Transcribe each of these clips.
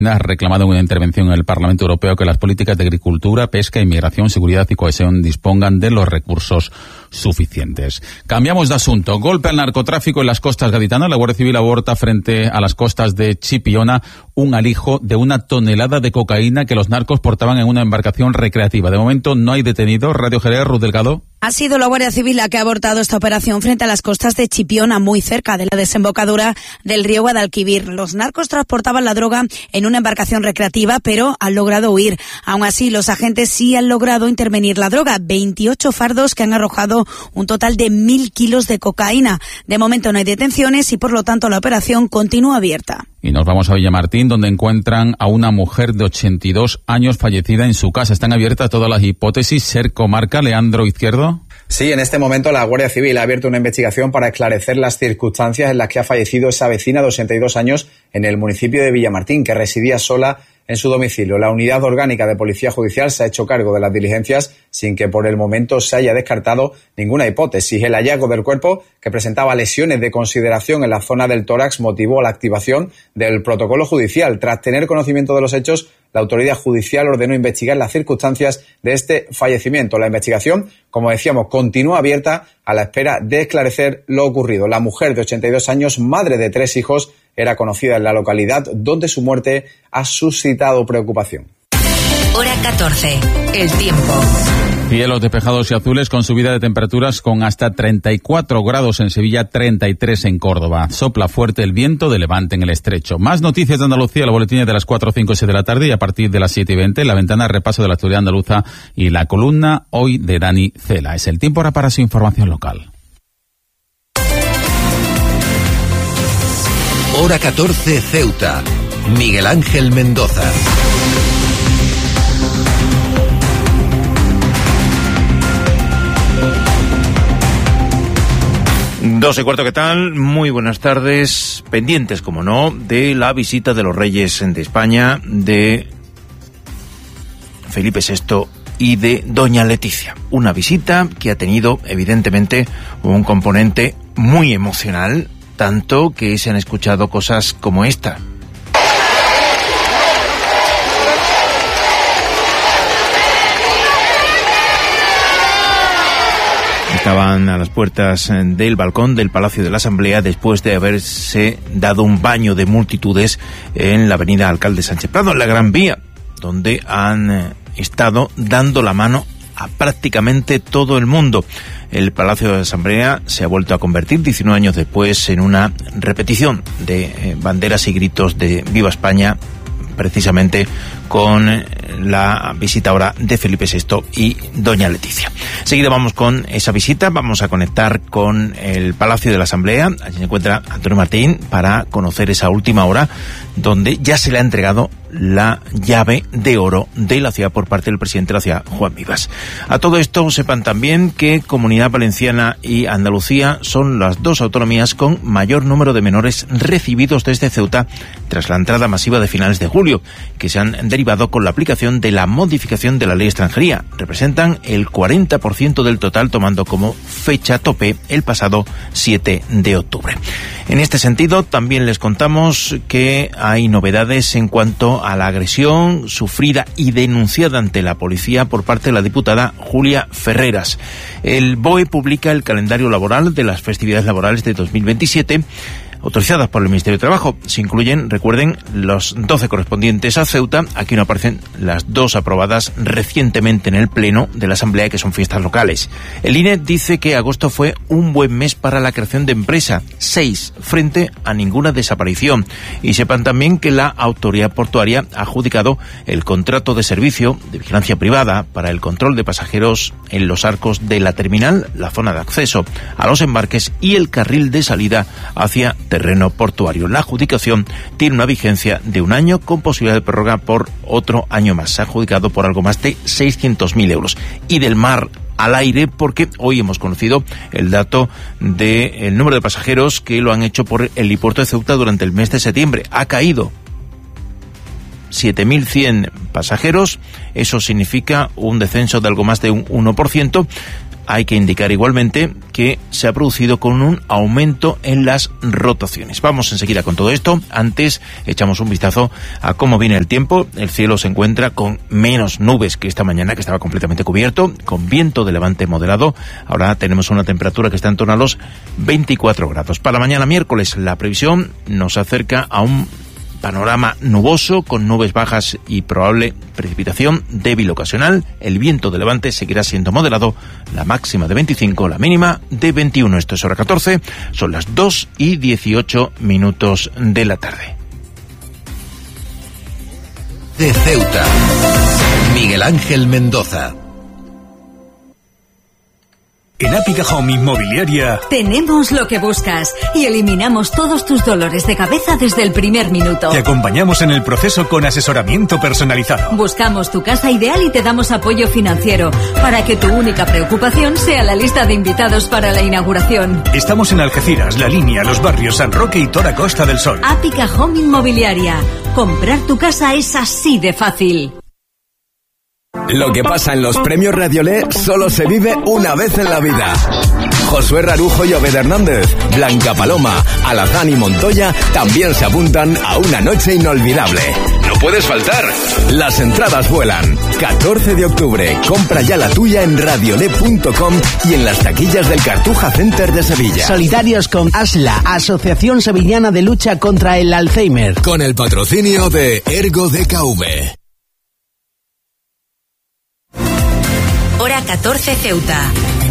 ha reclamado en una intervención en el Parlamento Europeo que las políticas de agricultura, pesca, inmigración, seguridad y cohesión dispongan de los recursos suficientes. Cambiamos de asunto. Golpe al narcotráfico en las costas gaditanas. La Guardia Civil aborta frente a las costas de Chipiona un alijo de 1 tonelada de cocaína que los narcos portaban en una embarcación recreativa. De momento no hay detenidos. Radio Jerez, Ruth Delgado. Ha sido la Guardia Civil la que ha abortado esta operación frente a las costas de Chipiona, muy cerca de la desembocadura del río Guadalquivir. Los narcos transportaban la droga en una embarcación recreativa, pero han logrado huir. Aún así, los agentes sí han logrado intervenir la droga. 28 fardos que han arrojado un total de 1.000 kilos de cocaína. De momento no hay detenciones y, por lo tanto, la operación continúa abierta. Y nos vamos a Villamartín, donde encuentran a una mujer de 82 años fallecida en su casa. Están abiertas todas las hipótesis. Ser comarca, Leandro Izquierdo. Sí, en este momento la Guardia Civil ha abierto una investigación para esclarecer las circunstancias en las que ha fallecido esa vecina de 82 años en el municipio de Villamartín, que residía sola en su domicilio. La Unidad Orgánica de Policía Judicial se ha hecho cargo de las diligencias sin que por el momento se haya descartado ninguna hipótesis. El hallazgo del cuerpo, que presentaba lesiones de consideración en la zona del tórax, motivó la activación del protocolo judicial. Tras tener conocimiento de los hechos, la autoridad judicial ordenó investigar las circunstancias de este fallecimiento. La investigación, como decíamos, continúa abierta a la espera de esclarecer lo ocurrido. La mujer de 82 años, madre de 3 hijos, era conocida en la localidad, donde su muerte ha suscitado preocupación. Hora 14. El tiempo. Cielos despejados y azules con subida de temperaturas con hasta 34 grados en Sevilla, 33 en Córdoba. Sopla fuerte el viento de levante en el estrecho. Más noticias de Andalucía, los boletines de las 4, 5 y 6 de la tarde y a partir de las 7 y 20, la ventana repaso de la actualidad andaluza y la columna hoy de Dani Cela. Es el tiempo ahora para su información local. Hora 14, Ceuta. Miguel Ángel Mendoza. Dos y cuarto, ¿qué tal? Muy buenas tardes. Pendientes, como no, de la visita de los reyes de España, de Felipe VI y de doña Leticia. Una visita que ha tenido, evidentemente, un componente muy emocional, tanto que se han escuchado cosas como esta. Estaban a las puertas del balcón del Palacio de la Asamblea después de haberse dado un baño de multitudes en la avenida Alcalde Sánchez Prado, en la Gran Vía, donde han estado dando la mano a prácticamente todo el mundo. El Palacio de la Asamblea se ha vuelto a convertir 19 años después en una repetición de banderas y gritos de Viva España, precisamente con la visita ahora de Felipe VI y doña Leticia. Seguida vamos con esa visita, vamos a conectar con el Palacio de la Asamblea. Allí se encuentra Antonio Martín para conocer esa última hora donde ya se le ha entregado la llave de oro de la ciudad por parte del presidente de la ciudad, Juan Vivas. A todo esto sepan también que Comunidad Valenciana y Andalucía son las dos autonomías con mayor número de menores recibidos desde Ceuta tras la entrada masiva de finales de julio, que se han derivado con la aplicación de la modificación de la ley de extranjería. Representan el 40% del total, tomando como fecha tope el pasado 7 de octubre. En este sentido, también les contamos que hay novedades en cuanto a la agresión sufrida y denunciada ante la policía por parte de la diputada Julia Ferreras. El BOE publica el calendario laboral de las festividades laborales de 2027, autorizadas por el Ministerio de Trabajo. Se incluyen, recuerden, los 12 correspondientes a Ceuta. Aquí no aparecen las 2 aprobadas recientemente en el Pleno de la Asamblea, que son fiestas locales. El INE dice que agosto fue un buen mes para la creación de empresa, 6, frente a ninguna desaparición. Y sepan también que la Autoridad Portuaria ha adjudicado el contrato de servicio de vigilancia privada para el control de pasajeros en los arcos de la terminal, la zona de acceso a los embarques y el carril de salida hacia terreno portuario. La adjudicación tiene una vigencia de 1 año con posibilidad de prórroga por otro año más. Se ha adjudicado por algo más de 600.000 euros. Y del mar al aire, porque hoy hemos conocido el dato del número de pasajeros que lo han hecho por el helipuerto de Ceuta durante el mes de septiembre. Ha caído 7.100 pasajeros. Eso significa un descenso de algo más de un 1%. hay que indicar igualmente que se ha producido con un aumento en las rotaciones. Vamos enseguida con todo esto. Antes echamos un vistazo a cómo viene el tiempo. El cielo se encuentra con menos nubes que esta mañana, que estaba completamente cubierto, con viento de levante moderado. Ahora tenemos una temperatura que está en torno a los 24 grados. Para mañana miércoles la previsión nos acerca a un panorama nuboso, con nubes bajas y probable precipitación débil ocasional. El viento de levante seguirá siendo moderado, la máxima de 25, la mínima de 21. Esto es hora 14, son las 2:18 de la tarde. De Ceuta, Miguel Ángel Mendoza. En Ápica Home Inmobiliaria tenemos lo que buscas y eliminamos todos tus dolores de cabeza desde el primer minuto. Te acompañamos en el proceso con asesoramiento personalizado. Buscamos tu casa ideal y te damos apoyo financiero para que tu única preocupación sea la lista de invitados para la inauguración. Estamos en Algeciras, La Línea, Los Barrios, San Roque y toda Costa del Sol. Ápica Home Inmobiliaria. Comprar tu casa es así de fácil. Lo que pasa en los premios Radiolé solo se vive una vez en la vida. Josué Rarujo y Obed Hernández, Blanca Paloma, Alazán y Montoya también se apuntan a una noche inolvidable. No puedes faltar. Las entradas vuelan. 14 de octubre. Compra ya la tuya en radiolé.com y en las taquillas del Cartuja Center de Sevilla. Solidarios con ASLA, Asociación Sevillana de Lucha contra el Alzheimer. Con el patrocinio de Ergo DKV. Hora 14 Ceuta.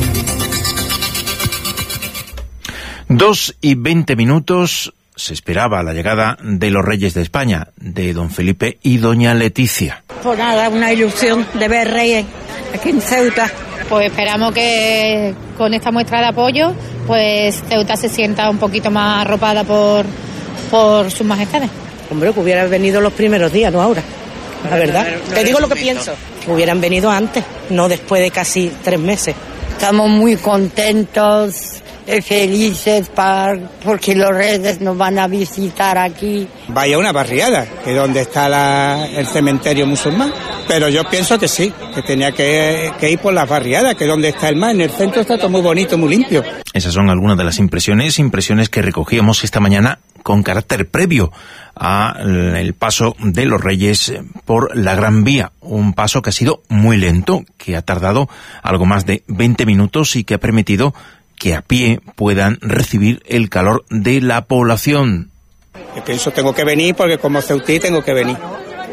2:20. Se esperaba la llegada de los Reyes de España, de don Felipe y doña Leticia. Pues nada, una ilusión de ver Reyes aquí en Ceuta. Pues esperamos que con esta muestra de apoyo, pues Ceuta se sienta un poquito más arropada por sus majestades. Hombre, que hubieran venido los primeros días, no ahora. La verdad, te digo lo que pienso. Que hubieran venido antes, no después de casi 3 meses. Estamos muy contentos, felices porque los Reyes nos van a visitar aquí. Vaya una barriada, que es donde está el cementerio musulmán. Pero yo pienso que sí, que tenía que ir por las barriadas, que es donde está el mar. En el centro está todo muy bonito, muy limpio. Esas son algunas de las impresiones que recogíamos esta mañana con carácter previo al paso de los Reyes por la Gran Vía. Un paso que ha sido muy lento, que ha tardado algo más de 20 minutos y que ha permitido que a pie puedan recibir el calor de la población. Yo pienso tengo que venir porque como ceutí tengo que venir.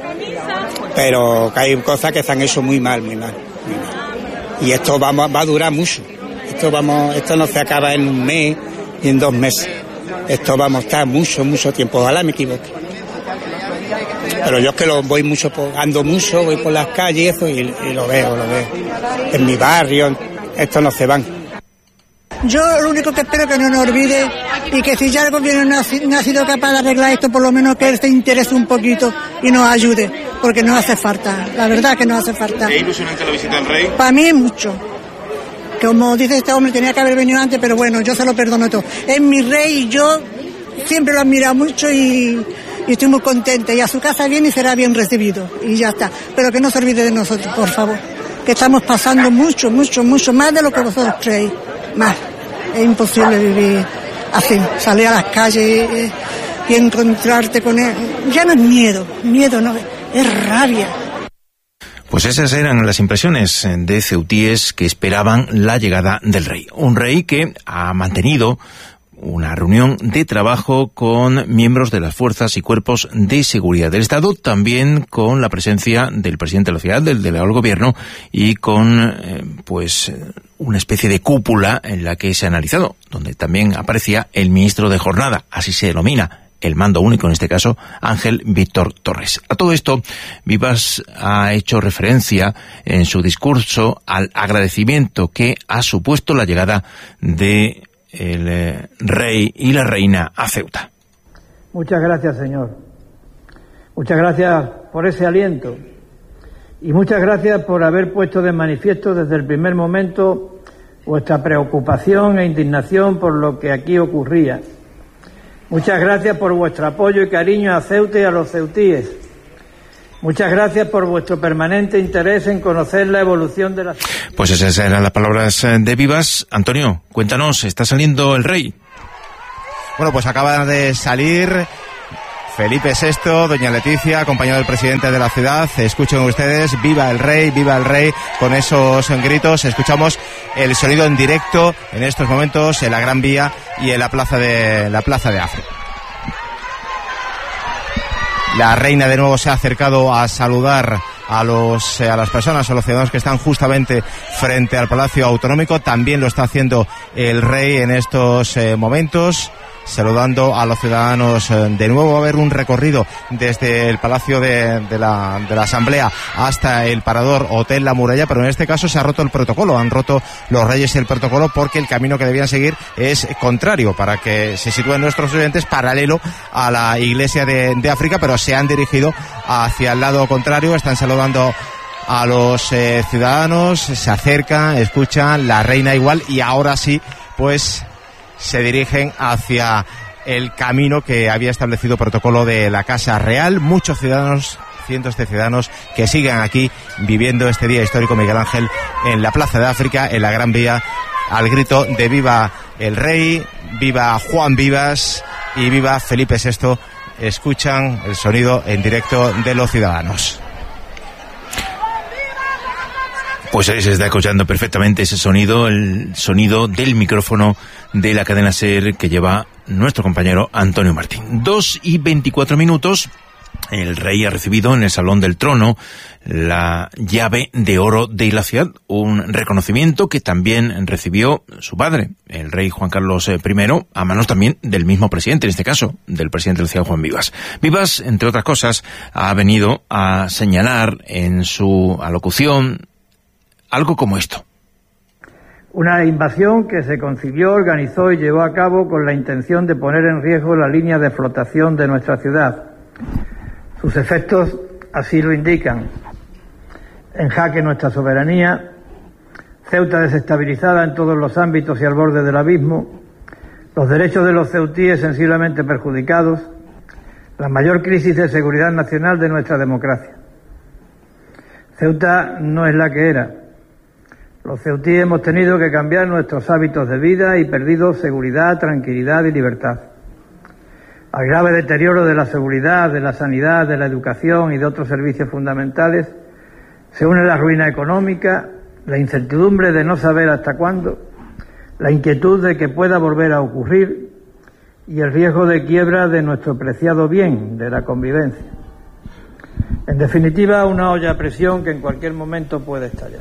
Pero que hay cosas que se han hecho muy mal. Y esto va a durar mucho. Esto no se acaba en un mes ni en 2 meses. Esto vamos a estar mucho tiempo. Ojalá me equivoque. Pero yo es que ando mucho, voy por las calles y lo veo. En mi barrio, estos no se van. Yo lo único que espero es que no nos olvide y que si ya el gobierno no ha sido capaz de arreglar esto, por lo menos que él se interese un poquito y nos ayude, porque nos hace falta, la verdad que nos hace falta. ¿Es ilusionante la visita del rey? Para mí es mucho. Como dice este hombre, tenía que haber venido antes, pero bueno, yo se lo perdono todo. Es mi rey y yo siempre lo he admirado mucho y estoy muy contenta. Y a su casa viene y será bien recibido. Y ya está. Pero que no se olvide de nosotros, por favor. Que estamos pasando mucho, más de lo que vosotros creéis. Más. Es imposible vivir así, salir a las calles y encontrarte con él. Ya no es miedo no, es rabia. Pues esas eran las impresiones de ceutíes que esperaban la llegada del rey. Un rey que ha mantenido una reunión de trabajo con miembros de las fuerzas y cuerpos de seguridad del Estado, también con la presencia del presidente de la ciudad, del delegado del gobierno, y con una especie de cúpula en la que se ha analizado, donde también aparecía el ministro de Jornada, así se denomina, el mando único en este caso, Ángel Víctor Torres. A todo esto, Vivas ha hecho referencia en su discurso al agradecimiento que ha supuesto la llegada de el rey y la reina a Ceuta. Muchas gracias, señor. Muchas gracias por ese aliento y muchas gracias por haber puesto de manifiesto desde el primer momento vuestra preocupación e indignación por lo que aquí ocurría. Muchas gracias por vuestro apoyo y cariño a Ceuta y a los ceutíes. Muchas gracias por vuestro permanente interés en conocer la evolución de la... Pues esas eran las palabras de Vivas. Antonio, cuéntanos, ¿está saliendo el rey? Bueno, pues acaba de salir Felipe VI, doña Leticia, acompañado del presidente de la ciudad. Escuchen ustedes, viva el rey, con esos gritos. Escuchamos el sonido en directo en estos momentos en la Gran Vía y en la plaza de África. La reina de nuevo se ha acercado a saludar a las personas, a los ciudadanos que están justamente frente al Palacio Autonómico. También lo está haciendo el rey en estos momentos, saludando a los ciudadanos de nuevo. Va a haber un recorrido desde el Palacio de la Asamblea hasta el parador Hotel La Muralla, pero en este caso se ha roto el protocolo, han roto los reyes el protocolo, porque el camino que debían seguir es contrario, para que se sitúen nuestros oyentes, paralelo a la Iglesia de África, pero se han dirigido hacia el lado contrario, están saludando a los ciudadanos, se acercan, escuchan, la reina igual, y ahora sí, pues se dirigen hacia el camino que había establecido protocolo de la Casa Real. Muchos ciudadanos, cientos de ciudadanos que siguen aquí viviendo este día histórico, Miguel Ángel, en la Plaza de África, en la Gran Vía, al grito de viva el rey, viva Juan Vivas y viva Felipe VI. Escuchan el sonido en directo de los ciudadanos. Pues ahí se está escuchando perfectamente ese sonido, el sonido del micrófono de la cadena SER que lleva nuestro compañero Antonio Martín. 2:24. El rey ha recibido en el Salón del Trono la llave de oro de la ciudad, un reconocimiento que también recibió su padre, el rey Juan Carlos I, a manos también del mismo presidente, en este caso, del presidente de la ciudad, Juan Vivas. Vivas, entre otras cosas, ha venido a señalar en su alocución algo como esto. Una invasión que se concibió, organizó y llevó a cabo con la intención de poner en riesgo la línea de flotación de nuestra ciudad. Sus efectos así lo indican. En jaque nuestra soberanía, Ceuta desestabilizada en todos los ámbitos y al borde del abismo, los derechos de los ceutíes sensiblemente perjudicados, la mayor crisis de seguridad nacional de nuestra democracia. Ceuta no es la que era. Los ceutíes hemos tenido que cambiar nuestros hábitos de vida y perdido seguridad, tranquilidad y libertad. Al grave deterioro de la seguridad, de la sanidad, de la educación y de otros servicios fundamentales, se une la ruina económica, la incertidumbre de no saber hasta cuándo, la inquietud de que pueda volver a ocurrir y el riesgo de quiebra de nuestro preciado bien, de la convivencia. En definitiva, una olla a presión que en cualquier momento puede estallar.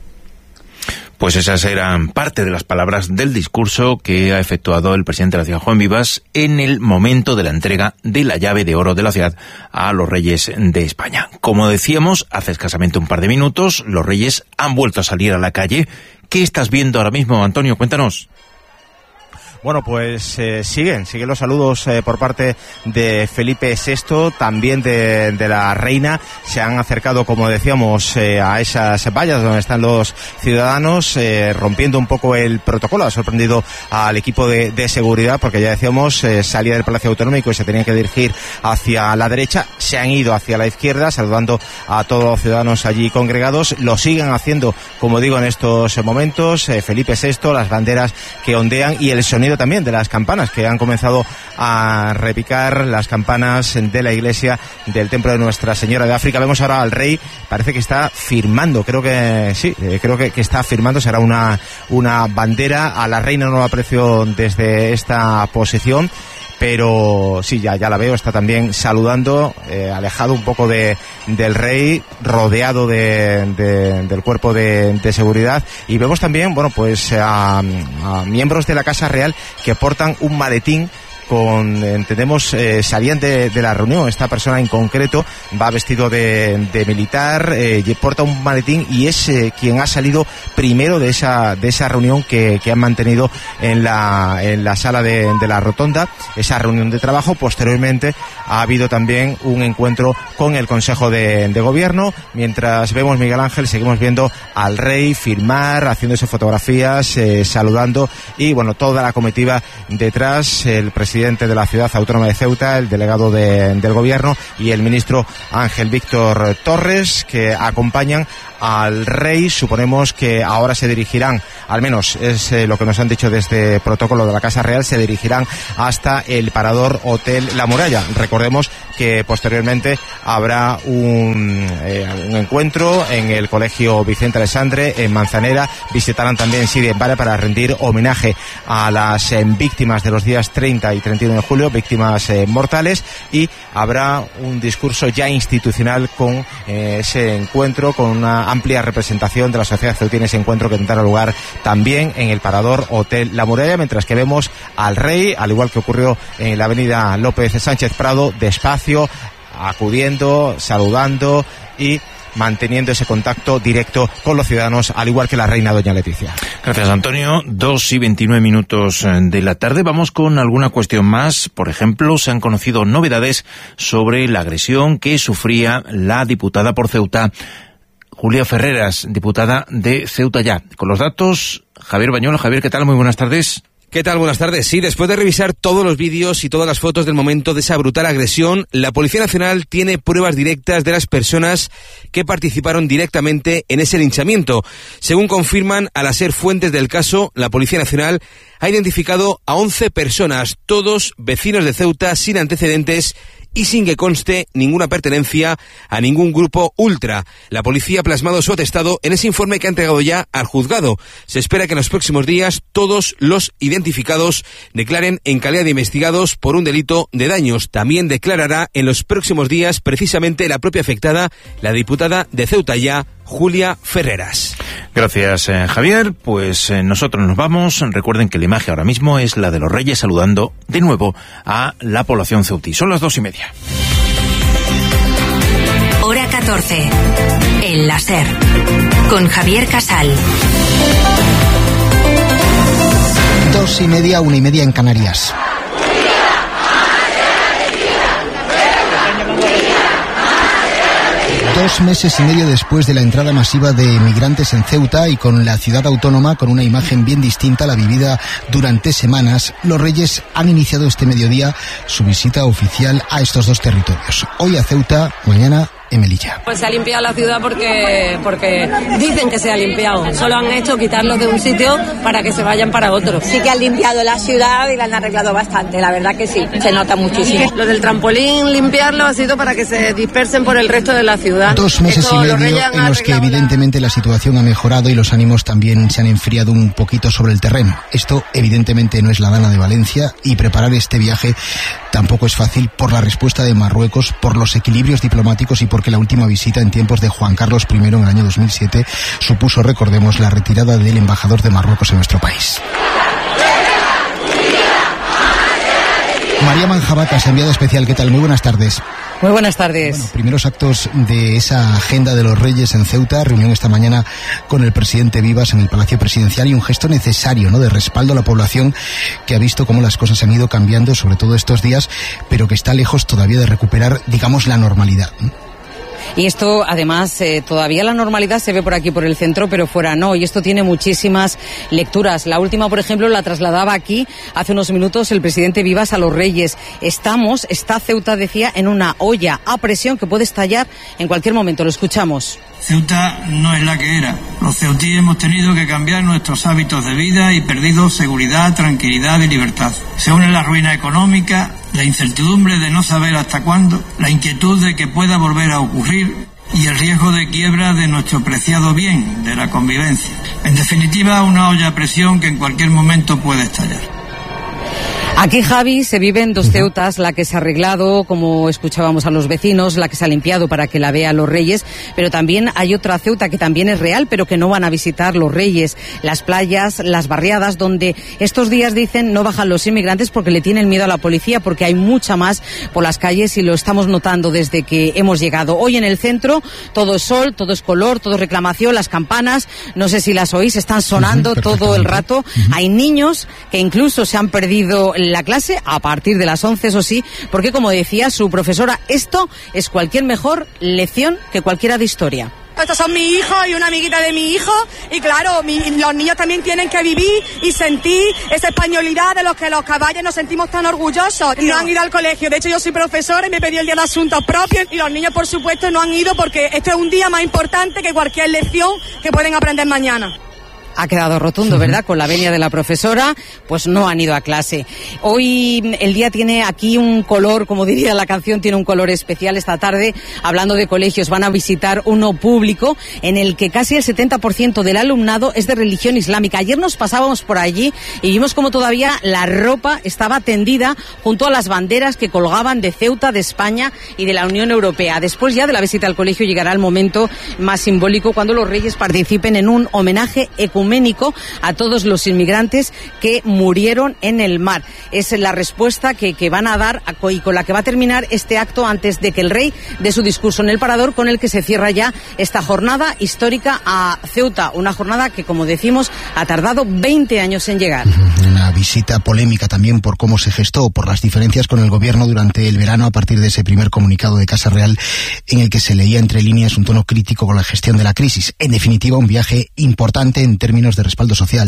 Pues esas eran parte de las palabras del discurso que ha efectuado el presidente de la ciudad, Juan Vivas, en el momento de la entrega de la llave de oro de la ciudad a los reyes de España. Como decíamos, hace escasamente un par de minutos, los reyes han vuelto a salir a la calle. ¿Qué estás viendo ahora mismo, Antonio? Cuéntanos. Bueno, pues siguen los saludos por parte de Felipe VI, también de la reina. Se han acercado, como decíamos, a esas vallas donde están los ciudadanos, rompiendo un poco el protocolo. Ha sorprendido al equipo de seguridad, porque ya decíamos, salía del Palacio Autonómico y se tenían que dirigir hacia la derecha. Se han ido hacia la izquierda, saludando a todos los ciudadanos allí congregados. Lo siguen haciendo, como digo, en estos momentos. Felipe VI, las banderas que ondean y el sonido también de las campanas que han comenzado a repicar, las campanas de la iglesia del templo de Nuestra Señora de África. Vemos ahora al rey, parece que está firmando, creo que está firmando, será una bandera. A la reina no la aprecio desde esta posición, pero sí, ya la veo, está también saludando, alejado un poco del rey, rodeado del cuerpo de seguridad. Y vemos también, bueno, pues a miembros de la Casa Real que portan un maletín entendemos, salían de la reunión. Esta persona en concreto va vestido de militar, porta un maletín y es quien ha salido primero de esa reunión que han mantenido en la sala de la rotonda, esa reunión de trabajo. Posteriormente ha habido también un encuentro con el Consejo de Gobierno. Mientras vemos, Miguel Ángel, seguimos viendo al rey firmar, haciéndose fotografías, saludando, y bueno, toda la comitiva detrás, el presidente presidente de la Ciudad Autónoma de Ceuta, el delegado del Gobierno y el ministro Ángel Víctor Torres, que acompañan al rey. Suponemos que ahora se dirigirán, al menos es lo que nos han dicho desde protocolo de la Casa Real, se dirigirán hasta el parador Hotel La Muralla. Recordemos que posteriormente habrá un encuentro en el Colegio Vicente Alessandre en Manzanera. Visitarán también Siria en Vara para rendir homenaje a las víctimas de los días 30 y 31 de julio, víctimas mortales, y habrá un discurso ya institucional con ese encuentro, con una amplia representación de la sociedad ceutina, ese encuentro que tendrá lugar también en el parador Hotel La Muralla, mientras que vemos al rey, al igual que ocurrió en la avenida López Sánchez Prado, despacio, acudiendo, saludando y manteniendo ese contacto directo con los ciudadanos, al igual que la reina doña Leticia. Gracias, Antonio. 2:29 de la tarde. Vamos con alguna cuestión más. Por ejemplo, se han conocido novedades sobre la agresión que sufría la diputada por Ceuta, Julia Ferreras, diputada de Ceuta Ya. Con los datos, Javier Bañuelos. Javier, ¿qué tal? Muy buenas tardes. ¿Qué tal? Buenas tardes. Sí, después de revisar todos los vídeos y todas las fotos del momento de esa brutal agresión, la Policía Nacional tiene pruebas directas de las personas que participaron directamente en ese linchamiento. Según confirman al ser fuentes del caso, la Policía Nacional ha identificado a 11 personas, todos vecinos de Ceuta, sin antecedentes y sin que conste ninguna pertenencia a ningún grupo ultra. La policía ha plasmado su atestado en ese informe que ha entregado ya al juzgado. Se espera que en los próximos días todos los identificados declaren en calidad de investigados por un delito de daños. También declarará en los próximos días precisamente la propia afectada, la diputada de Ceuta Ya, Julia Ferreras. Gracias, Javier. Pues nosotros nos vamos. Recuerden que la imagen ahora mismo es la de los Reyes saludando de nuevo a la población ceutí. Son las 2:30. Hora 14. El láser. Con Javier Casal. 2:30, 1:30 en Canarias. 2 meses y medio después de la entrada masiva de migrantes en Ceuta y con la ciudad autónoma con una imagen bien distinta a la vivida durante semanas, los Reyes han iniciado este mediodía su visita oficial a estos dos territorios. Hoy a Ceuta, mañana en Melilla. Pues se ha limpiado la ciudad porque dicen que se ha limpiado. Solo han hecho quitarlos de un sitio para que se vayan para otro. Sí que han limpiado la ciudad y la han arreglado bastante, la verdad que sí, se nota muchísimo. Lo del trampolín, limpiarlo ha sido para que se dispersen por el resto de la ciudad. 2 meses y medio en los que evidentemente la situación ha mejorado y los ánimos también se han enfriado un poquito sobre el terreno. Esto evidentemente no es la Dana de Valencia y preparar este viaje tampoco es fácil por la respuesta de Marruecos, por los equilibrios diplomáticos y porque la última visita en tiempos de Juan Carlos I en el año 2007 supuso, recordemos, la retirada del embajador de Marruecos en nuestro país. María Manjabacas, enviada especial, ¿qué tal? Muy buenas tardes. Muy buenas tardes. Bueno, primeros actos de esa agenda de los Reyes en Ceuta, reunión esta mañana con el presidente Vivas en el Palacio Presidencial y un gesto necesario, ¿no?, de respaldo a la población que ha visto cómo las cosas han ido cambiando, sobre todo estos días, pero que está lejos todavía de recuperar, digamos, la normalidad. Y esto, además, todavía la normalidad se ve por aquí, por el centro, pero fuera no. Y esto tiene muchísimas lecturas. La última, por ejemplo, la trasladaba aquí hace unos minutos el presidente Vivas a los Reyes. Está Ceuta, decía, en una olla a presión que puede estallar en cualquier momento. Lo escuchamos. Ceuta no es la que era. Los ceutíes hemos tenido que cambiar nuestros hábitos de vida y perdido seguridad, tranquilidad y libertad. Se une la ruina económica, la incertidumbre de no saber hasta cuándo, la inquietud de que pueda volver a ocurrir y el riesgo de quiebra de nuestro preciado bien, de la convivencia. En definitiva, una olla a presión que en cualquier momento puede estallar. Aquí, Javi, se viven dos Ceutas, la que se ha arreglado, como escuchábamos a los vecinos, la que se ha limpiado para que la vean los Reyes, pero también hay otra Ceuta que también es real, pero que no van a visitar los Reyes. Las playas, las barriadas, donde estos días dicen no bajan los inmigrantes porque le tienen miedo a la policía, porque hay mucha más por las calles y lo estamos notando desde que hemos llegado. Hoy en el centro todo es sol, todo es color, todo es reclamación, las campanas, no sé si las oís, están sonando todo el rato. Hay niños que incluso se han perdido la clase a partir de las 11, eso sí, porque como decía su profesora, esto es cualquier mejor lección que cualquiera de historia. Estos son mis hijos y una amiguita de mi hijo y claro, los niños también tienen que vivir y sentir esa españolidad de los que los caballos nos sentimos tan orgullosos. No han ido al colegio, de hecho yo soy profesora y me pedí el día de asuntos propios y los niños por supuesto no han ido porque este es un día más importante que cualquier lección que pueden aprender mañana. Ha quedado rotundo, ¿verdad? Con la venia de la profesora, pues no han ido a clase. Hoy el día tiene aquí un color, como diría la canción, tiene un color especial. Esta tarde, hablando de colegios, van a visitar uno público en el que casi el 70% del alumnado es de religión islámica. Ayer nos pasábamos por allí y vimos como todavía la ropa estaba tendida junto a las banderas que colgaban de Ceuta, de España y de la Unión Europea. Después ya de la visita al colegio llegará el momento más simbólico cuando los reyes participen en un homenaje ecuménico a todos los inmigrantes que murieron en el mar. Es la respuesta que van a dar y con la que va a terminar este acto antes de que el rey dé su discurso en el Parador, con el que se cierra ya esta jornada histórica a Ceuta, una jornada que, como decimos, ha tardado 20 años en llegar. Una visita polémica también por cómo se gestó, por las diferencias con el gobierno durante el verano a partir de ese primer comunicado de Casa Real en el que se leía entre líneas un tono crítico con la gestión de la crisis. En definitiva, un viaje importante en términos de respaldo social,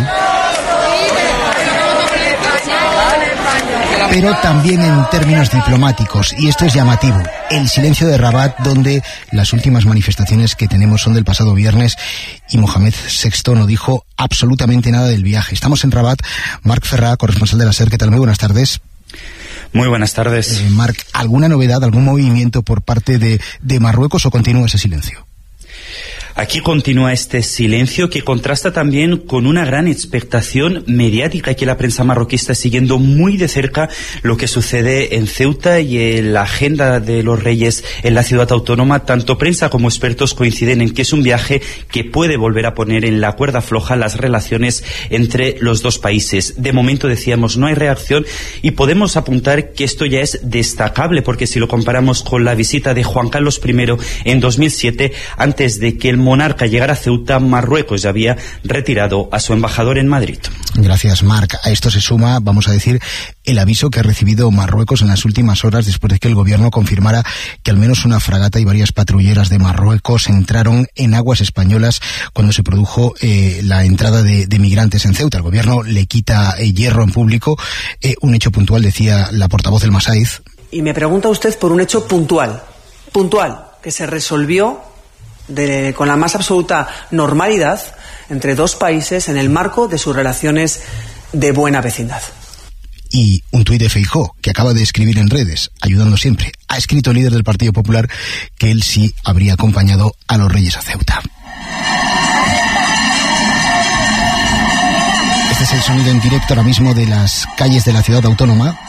pero también en términos diplomáticos, y esto es llamativo. El silencio de Rabat, donde las últimas manifestaciones que tenemos son del pasado viernes y Mohamed VI no dijo absolutamente nada del viaje. Estamos en Rabat. Marc Ferrà, corresponsal de la SER, ¿qué tal? Muy buenas tardes. Muy buenas tardes. Marc, ¿alguna novedad, algún movimiento por parte de Marruecos o continúa ese silencio? Aquí continúa este silencio que contrasta también con una gran expectación mediática, que la prensa marroquí está siguiendo muy de cerca lo que sucede en Ceuta y en la agenda de los reyes en la ciudad autónoma. Tanto prensa como expertos coinciden en que es un viaje que puede volver a poner en la cuerda floja las relaciones entre los dos países. De momento, decíamos, no hay reacción y podemos apuntar que esto ya es destacable, porque si lo comparamos con la visita de Juan Carlos I en 2007, antes de que el monarca llegara a Ceuta, Marruecos ya había retirado a su embajador en Madrid. Gracias, Marc. A esto se suma, vamos a decir, el aviso que ha recibido Marruecos en las últimas horas después de que el gobierno confirmara que al menos una fragata y varias patrulleras de Marruecos entraron en aguas españolas cuando se produjo la entrada de migrantes en Ceuta. El gobierno le quita hierro en público, un hecho puntual, decía la portavoz del Masaiz. Y me pregunta usted por un hecho puntual, que se resolvió con la más absoluta normalidad entre dos países en el marco de sus relaciones de buena vecindad. Y un tuit de Feijóo, que acaba de escribir en redes, ayudando siempre. Ha escrito el líder del Partido Popular que él sí habría acompañado a los reyes a Ceuta. Este es el sonido en directo ahora mismo de las calles de la ciudad autónoma,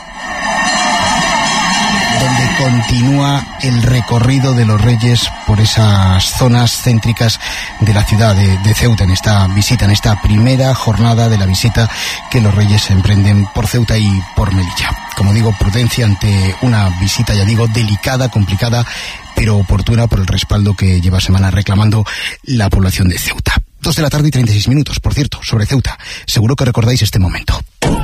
donde continúa el recorrido de los reyes por esas zonas céntricas de la ciudad de Ceuta, en esta visita, en esta primera jornada de la visita que los reyes emprenden por Ceuta y por Melilla. Como digo, prudencia ante una visita, ya digo, delicada, complicada, pero oportuna por el respaldo que lleva semanas reclamando la población de Ceuta. 2 de la tarde y 36 minutos, por cierto, sobre Ceuta. Seguro que recordáis este momento.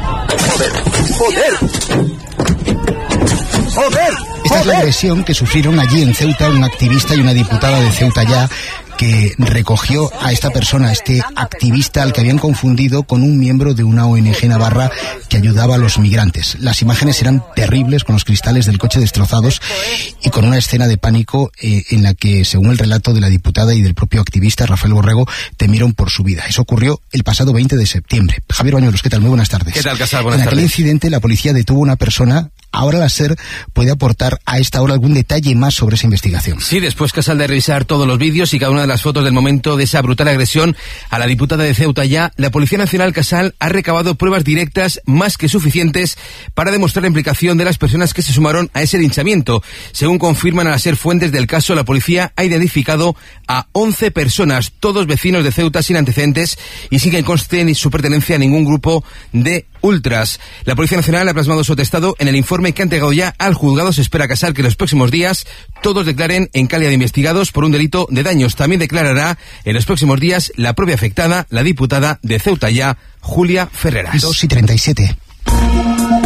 Esta es la agresión que sufrieron allí en Ceuta un activista y una diputada de Ceuta Ya, que recogió a esta persona, a este activista al que habían confundido con un miembro de una ONG navarra que ayudaba a los migrantes. Las imágenes eran terribles, con los cristales del coche destrozados y con una escena de pánico en la que, según el relato de la diputada y del propio activista, Rafael Borrego, temieron por su vida. Eso ocurrió el pasado 20 de septiembre. Javier Bañuelos, ¿qué tal? Muy buenas tardes. ¿Qué tal, Casal? Buenas tardes. En aquel incidente la policía detuvo a una persona. Ahora la SER puede aportar a esta hora algún detalle más sobre esa investigación. Sí, después, Casal, de revisar todos los vídeos y cada una de las fotos del momento de esa brutal agresión a la diputada de Ceuta Ya, la Policía Nacional, Casal, ha recabado pruebas directas más que suficientes para demostrar la implicación de las personas que se sumaron a ese linchamiento. Según confirman a la SER fuentes del caso, la policía ha identificado a 11 personas, todos vecinos de Ceuta sin antecedentes y sin que conste ni su pertenencia a ningún grupo de ultras. La Policía Nacional ha plasmado su atestado en el informe que ha entregado ya al juzgado. Se espera, Casal, que en los próximos días todos declaren en calidad de investigados por un delito de daños. También declarará en los próximos días la propia afectada, la diputada de Ceuta Ya, Julia Ferreras. 2:37.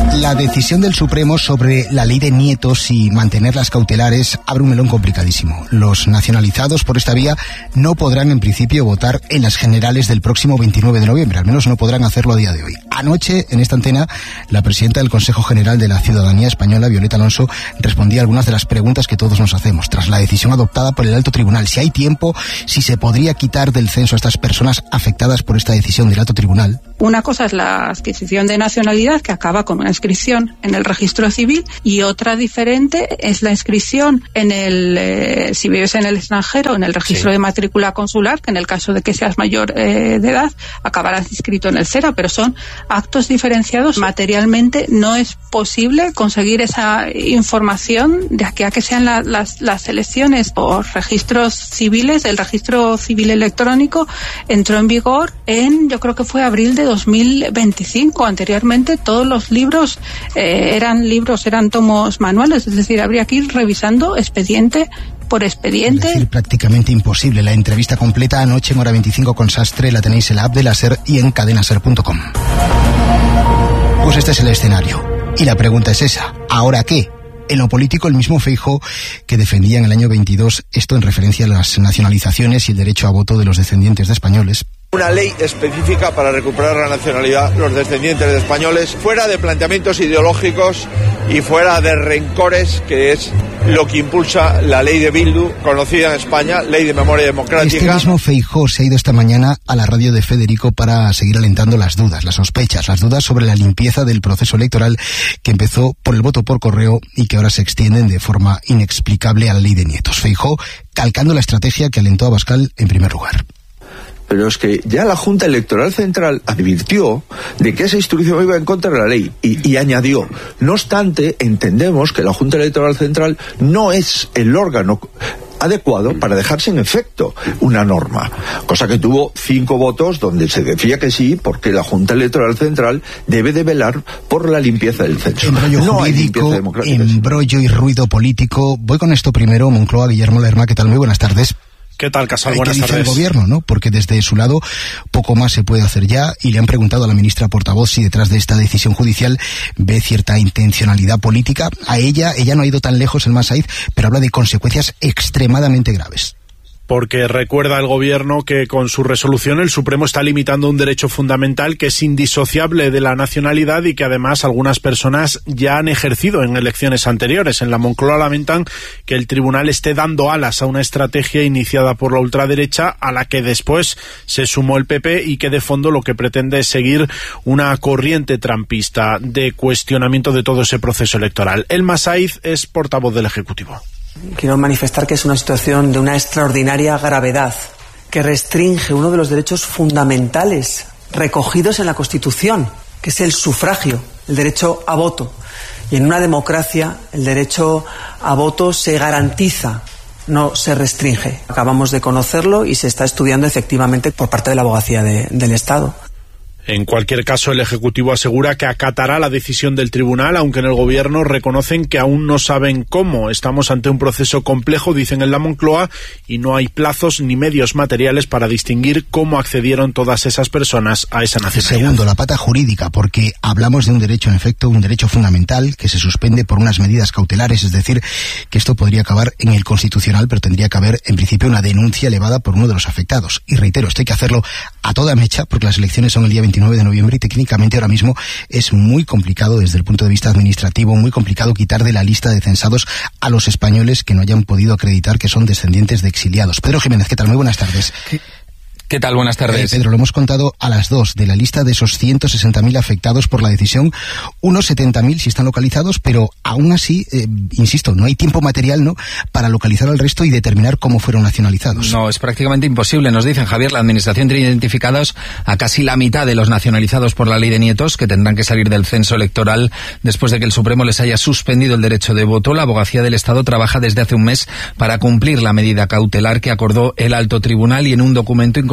La decisión del Supremo sobre la ley de nietos y mantener las cautelares abre un melón complicadísimo. Los nacionalizados por esta vía no podrán en principio votar en las generales del próximo 29 de noviembre, al menos no podrán hacerlo a día de hoy. Anoche, en esta antena, la presidenta del Consejo General de la Ciudadanía Española, Violeta Alonso, respondía a algunas de las preguntas que todos nos hacemos tras la decisión adoptada por el Alto Tribunal. Si hay tiempo, si se podría quitar del censo a estas personas afectadas por esta decisión del Alto Tribunal. Una cosa es la adquisición de nacionalidad, que acaba con una inscripción en el registro civil, y otra diferente es la inscripción en el, si vives en el extranjero, en el registro de matrícula consular, que en el caso de que seas mayor de edad, acabarás inscrito en el CERA, pero son actos diferenciados. Materialmente no es posible conseguir esa información de aquí a que sean las elecciones por registros civiles. El registro civil electrónico entró en vigor yo creo que fue abril de 2025. Anteriormente todos los libros eran tomos manuales, es decir, habría que ir revisando expediente por expediente. Es decir, prácticamente imposible. La entrevista completa anoche en Hora 25 con Sastre la tenéis en la app de la SER y en cadenaser.com. Pues este es el escenario. Y la pregunta es esa. ¿Ahora qué? En lo político, el mismo Feijóo que defendía en el año 22 esto en referencia a las nacionalizaciones y el derecho a voto de los descendientes de españoles. Una ley específica para recuperar la nacionalidad los descendientes de españoles, fuera de planteamientos ideológicos y fuera de rencores, que es lo que impulsa la ley de Bildu, conocida en España, Ley de Memoria Democrática. Este mismo Feijóo se ha ido esta mañana a la radio de Federico para seguir alentando las dudas, las sospechas, las dudas sobre la limpieza del proceso electoral que empezó por el voto por correo y que ahora se extienden de forma inexplicable a la ley de nietos. Feijóo calcando la estrategia que alentó a Abascal en primer lugar. Pero es que ya la Junta Electoral Central advirtió de que esa instrucción iba en contra de la ley y añadió, no obstante, entendemos que la Junta Electoral Central no es el órgano adecuado para dejar sin efecto una norma, cosa que tuvo 5 votos donde se decía que sí, porque la Junta Electoral Central debe de velar por la limpieza del censo. Embrollo jurídico, embrollo y ruido político. Voy con esto primero. Moncloa, Guillermo Lerma, ¿qué tal? Muy buenas tardes. ¿Qué tal, Casal? ¿Qué Buenas dice tardes. el gobierno, no? Porque desde su lado poco más se puede hacer ya, y le han preguntado a la ministra portavoz si detrás de esta decisión judicial ve cierta intencionalidad política. A ella no ha ido tan lejos el Masaiz, pero habla de consecuencias extremadamente graves. Porque recuerda el gobierno que con su resolución el Supremo está limitando un derecho fundamental que es indisociable de la nacionalidad y que además algunas personas ya han ejercido en elecciones anteriores. En la Moncloa lamentan que el tribunal esté dando alas a una estrategia iniciada por la ultraderecha, a la que después se sumó el PP y que de fondo lo que pretende es seguir una corriente trampista de cuestionamiento de todo ese proceso electoral. El Masaiz es portavoz del Ejecutivo. Quiero manifestar que es una situación de una extraordinaria gravedad, que restringe uno de los derechos fundamentales recogidos en la Constitución, que es el sufragio, el derecho a voto. Y en una democracia el derecho a voto se garantiza, no se restringe. Acabamos de conocerlo y se está estudiando efectivamente por parte de la Abogacía del Estado. En cualquier caso, el Ejecutivo asegura que acatará la decisión del tribunal, aunque en el gobierno reconocen que aún no saben cómo. Estamos ante un proceso complejo, dicen en la Moncloa, y no hay plazos ni medios materiales para distinguir cómo accedieron todas esas personas a esa nacionalidad. Segundo, la pata jurídica, porque hablamos de un derecho, en efecto, un derecho fundamental que se suspende por unas medidas cautelares, es decir, que esto podría acabar en el Constitucional, pero tendría que haber, en principio, una denuncia elevada por uno de los afectados. Y reitero, esto hay que hacerlo a toda mecha, porque las elecciones son el día 29 de noviembre y técnicamente ahora mismo es muy complicado desde el punto de vista administrativo, muy complicado quitar de la lista de censados a los españoles que no hayan podido acreditar que son descendientes de exiliados. Pedro Jiménez, ¿qué tal? Muy buenas tardes. ¿Qué tal? Buenas tardes. Pedro, lo hemos contado a las 2. De la lista de esos 160.000 afectados por la decisión, unos 70.000 sí están localizados, pero aún así, insisto, no hay tiempo material, ¿no?, para localizar al resto y determinar cómo fueron nacionalizados. No, es prácticamente imposible. Nos dicen, Javier, la Administración tiene identificados a casi la mitad de los nacionalizados por la ley de nietos, que tendrán que salir del censo electoral después de que el Supremo les haya suspendido el derecho de voto. La Abogacía del Estado trabaja desde hace un mes para cumplir la medida cautelar que acordó el Alto Tribunal, y en un documento incorporado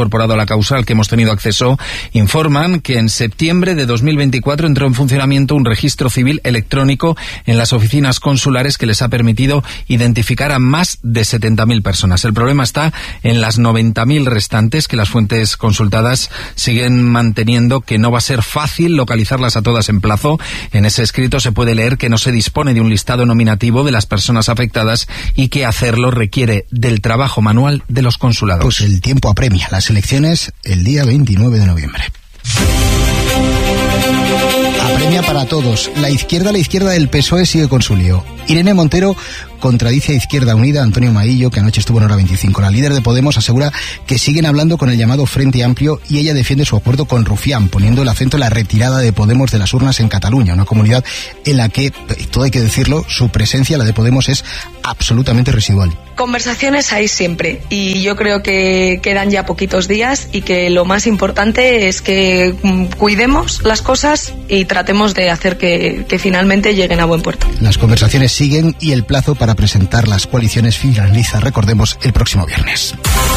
incorporado a la causal que hemos tenido acceso, informan que en septiembre de 2024 entró en funcionamiento un registro civil electrónico en las oficinas consulares que les ha permitido identificar a más de 70.000 personas. El problema está en las 90.000 restantes, que las fuentes consultadas siguen manteniendo que no va a ser fácil localizarlas a todas en plazo. En ese escrito se puede leer que no se dispone de un listado nominativo de las personas afectadas y que hacerlo requiere del trabajo manual de los consulados. Pues el tiempo apremia. Las elecciones el día 29 de noviembre. Apremia para todos. La izquierda del PSOE sigue con su lío. Irene Montero contradice a Izquierda Unida, Antonio Maillo, que anoche estuvo en Hora 25. La líder de Podemos asegura que siguen hablando con el llamado Frente Amplio y ella defiende su acuerdo con Rufián, poniendo el acento en la retirada de Podemos de las urnas en Cataluña, una comunidad en la que, todo hay que decirlo, su presencia, la de Podemos, es absolutamente residual. Conversaciones hay siempre y yo creo que quedan ya poquitos días y que lo más importante es que cuidemos las cosas y tratemos de hacer que finalmente lleguen a buen puerto. Las conversaciones siguen y el plazo para presentar las coaliciones finaliza, recordemos, el próximo viernes.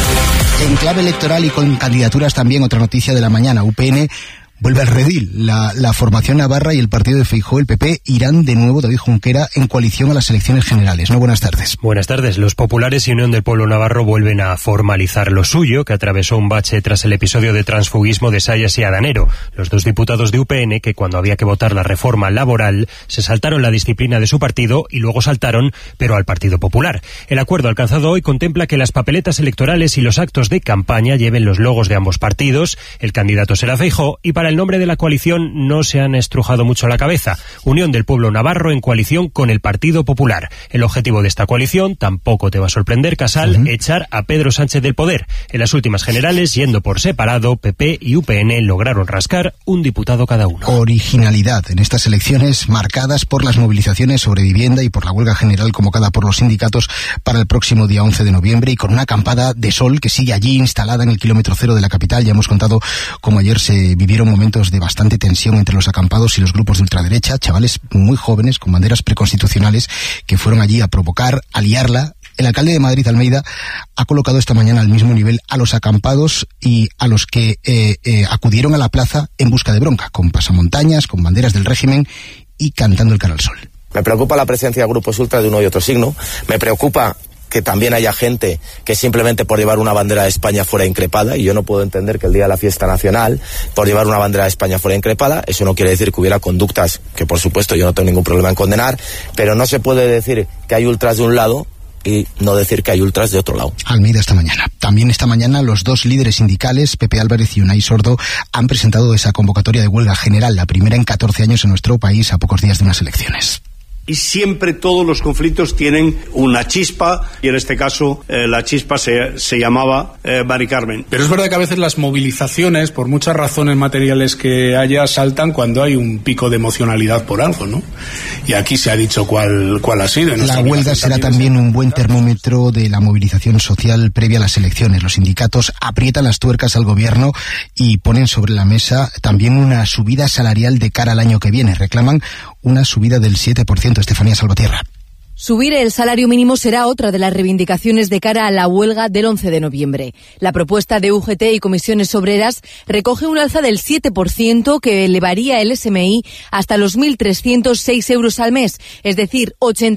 En clave electoral y con candidaturas también, otra noticia de la mañana: UPN vuelve al redil. La formación navarra y el partido de Feijóo, el PP, irán de nuevo, David Junquera, en coalición a las elecciones generales. ¿No? Buenas tardes. Buenas tardes. Los populares y Unión del Pueblo Navarro vuelven a formalizar lo suyo, que atravesó un bache tras el episodio de transfugismo de Sayas y Adanero. Los dos diputados de UPN, que cuando había que votar la reforma laboral, se saltaron la disciplina de su partido y luego saltaron, pero al Partido Popular. El acuerdo alcanzado hoy contempla que las papeletas electorales y los actos de campaña lleven los logos de ambos partidos. El candidato será Feijóo y para el nombre de la coalición no se han estrujado mucho la cabeza. Unión del Pueblo Navarro en coalición con el Partido Popular. El objetivo de esta coalición, tampoco te va a sorprender, Casal, echar a Pedro Sánchez del poder. En las últimas generales, yendo por separado, PP y UPN lograron rascar un diputado cada uno. Originalidad en estas elecciones marcadas por las movilizaciones sobre vivienda y por la huelga general convocada por los sindicatos para el próximo día 11 de noviembre y con una acampada de sol que sigue allí instalada en el kilómetro cero de la capital. Ya hemos contado cómo ayer se vivieron momentos de bastante tensión entre los acampados y los grupos de ultraderecha, chavales muy jóvenes con banderas preconstitucionales que fueron allí a provocar, a liarla. El alcalde de Madrid, Almeida, ha colocado esta mañana al mismo nivel a los acampados y a los que acudieron a la plaza en busca de bronca, con pasamontañas, con banderas del régimen y cantando el cara al sol. Me preocupa la presencia de grupos ultra de uno y otro signo. Me preocupa que también haya gente que simplemente por llevar una bandera de España fuera increpada, y yo no puedo entender que el día de la fiesta nacional, por llevar una bandera de España fuera increpada. Eso no quiere decir que hubiera conductas que, por supuesto, yo no tengo ningún problema en condenar, pero no se puede decir que hay ultras de un lado y no decir que hay ultras de otro lado. Almeida esta mañana. También esta mañana los dos líderes sindicales, Pepe Álvarez y Unai Sordo, han presentado esa convocatoria de huelga general, la primera en 14 años en nuestro país, a pocos días de unas elecciones. Y siempre todos los conflictos tienen una chispa, y en este caso la chispa se llamaba Mari Carmen. Pero es verdad que a veces las movilizaciones, por muchas razones materiales que haya, saltan cuando hay un pico de emocionalidad por algo, ¿no? Y aquí se ha dicho cuál ha sido. La huelga será también un buen termómetro de la movilización social previa a las elecciones. Los sindicatos aprietan las tuercas al gobierno y ponen sobre la mesa también una subida salarial de cara al año que viene. Reclaman una subida del 7%. Estefanía Salvatierra. Subir el salario mínimo será otra de las reivindicaciones de cara a la huelga del 11 de noviembre. La propuesta de UGT y comisiones obreras recoge un alza del 7% que elevaría el SMI hasta los 1.306 euros al mes, es decir,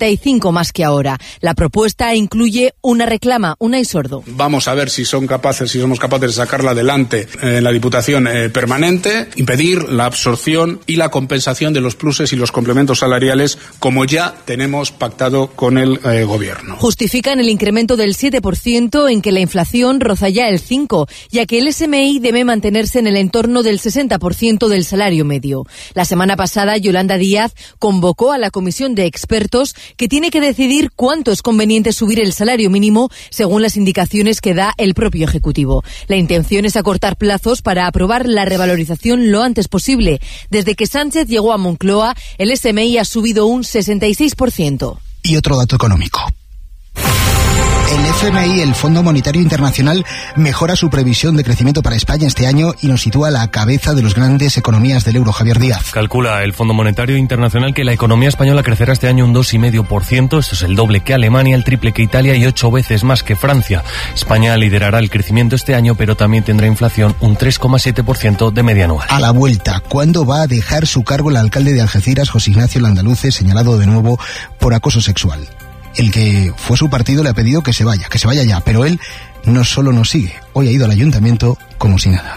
85 más que ahora. La propuesta incluye una reclama, Unai Sordo. Vamos a ver si somos capaces de sacarla adelante en la Diputación permanente, impedir la absorción y la compensación de los pluses y los complementos salariales, como ya tenemos pactado con el gobierno. Justifican el incremento del 7% en que la inflación roza ya el 5%, ya que el SMI debe mantenerse en el entorno del 60% del salario medio. La semana pasada, Yolanda Díaz convocó a la comisión de expertos que tiene que decidir cuánto es conveniente subir el salario mínimo según las indicaciones que da el propio Ejecutivo. La intención es acortar plazos para aprobar la revalorización lo antes posible. Desde que Sánchez llegó a Moncloa, el SMI ha subido un 66%. Y otro dato económico. El FMI, el Fondo Monetario Internacional, mejora su previsión de crecimiento para España este año y nos sitúa a la cabeza de las grandes economías del euro. Javier Díaz. Calcula el Fondo Monetario Internacional que la economía española crecerá este año un 2,5%. Esto es el doble que Alemania, el triple que Italia y 8 veces más que Francia. España liderará el crecimiento este año, pero también tendrá inflación un 3,7% de media anual. A la vuelta, ¿cuándo va a dejar su cargo el alcalde de Algeciras, José Ignacio Landaluce, señalado de nuevo por acoso sexual? El que fue su partido le ha pedido que se vaya ya, pero él no solo nos sigue, hoy ha ido al ayuntamiento como si nada.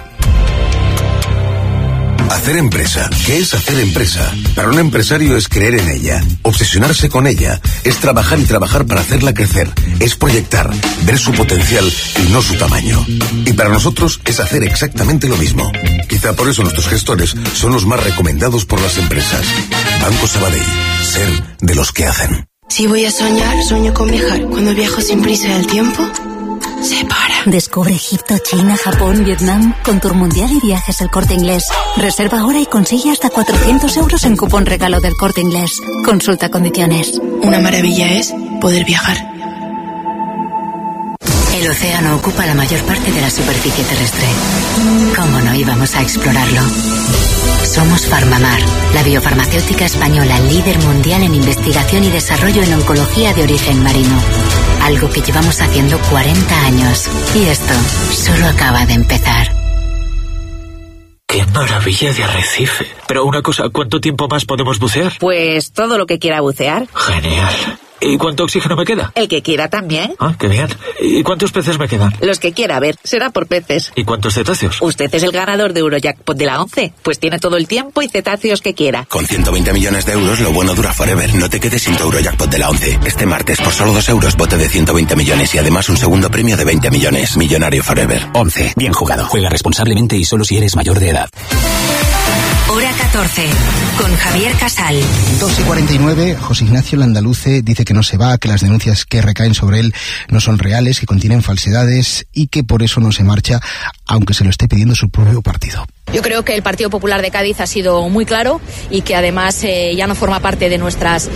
Hacer empresa. ¿Qué es hacer empresa? Para un empresario es creer en ella, obsesionarse con ella, es trabajar y trabajar para hacerla crecer, es proyectar, ver su potencial y no su tamaño. Y para nosotros es hacer exactamente lo mismo. Quizá por eso nuestros gestores son los más recomendados por las empresas. Banco Sabadell. Ser de los que hacen. Si voy a soñar, sueño con viajar. Cuando viajo sin prisa del tiempo, se para. Descubre Egipto, China, Japón, Vietnam con Tour Mundial y Viajes El Corte Inglés. Reserva ahora y consigue hasta 400 euros en cupón regalo del Corte Inglés. Consulta condiciones. Una maravilla es poder viajar. El océano ocupa la mayor parte de la superficie terrestre. ¿Cómo no íbamos a explorarlo? Somos Farmamar, la biofarmacéutica española líder mundial en investigación y desarrollo en oncología de origen marino. Algo que llevamos haciendo 40 años. Y esto solo acaba de empezar. ¡Qué maravilla de arrecife! Pero una cosa, ¿cuánto tiempo más podemos bucear? Pues todo lo que quiera bucear. Genial. ¿Y cuánto oxígeno me queda? El que quiera también. Ah, qué bien. ¿Y cuántos peces me quedan? Los que quiera, a ver, será por peces. ¿Y cuántos cetáceos? Usted es el ganador de Eurojackpot de la 11. Pues tiene todo el tiempo y cetáceos que quiera. Con 120 millones de euros, lo bueno dura forever. No te quedes sin tu Eurojackpot de la 11. Este martes, por solo 2 euros, bote de 120 millones y además un segundo premio de 20 millones. Millonario forever. 11. Bien jugado. Juega responsablemente y solo si eres mayor de edad. Hora 14, con Javier Casal. 2:49, José Ignacio Landaluce dice que no se va, que las denuncias que recaen sobre él no son reales, que contienen falsedades y que por eso no se marcha, aunque se lo esté pidiendo su propio partido. Yo creo que el Partido Popular de Cádiz ha sido muy claro y que además ya no forma parte de nuestras